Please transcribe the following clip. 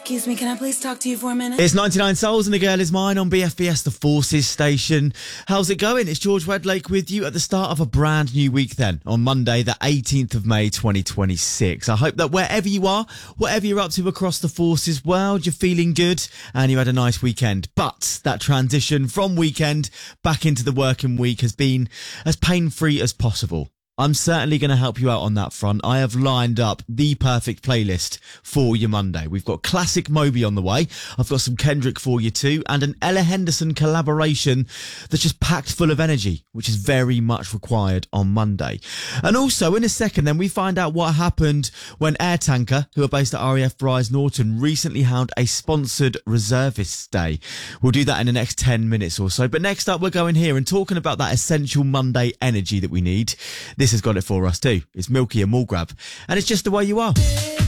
Excuse me, can I please talk to you for a minute? It's 99 Souls and the Girl Is Mine on BFBS, the Forces station. How's it going? It's George Wedlake with you at the start of a brand new week then, on Monday, the 18th of May, 2026. I hope that wherever you are, whatever you're up to across the Forces world, you're feeling good and you had a nice weekend. But that transition from weekend back into the working week has been as pain-free as possible. I'm certainly going to help you out on that front. I have lined up the perfect playlist for your Monday. We've got classic Moby on the way. I've got some Kendrick for you too, and an Ella Henderson collaboration that's just packed full of energy, which is very much required on Monday. And also in a second then we find out what happened when Air Tanker, who are based at RAF Bryce Norton, recently held a sponsored reservists day. We'll do that in the next 10 minutes or so. But next up we're going here and talking about that essential Monday energy that we need. This has got it for us too. It's Milky and Mallgrab, and it's just the way you are.